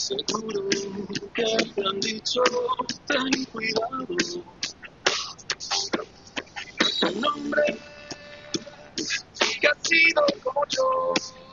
Seguro que te han dicho, ten cuidado. Un hombre que ha sido como yo.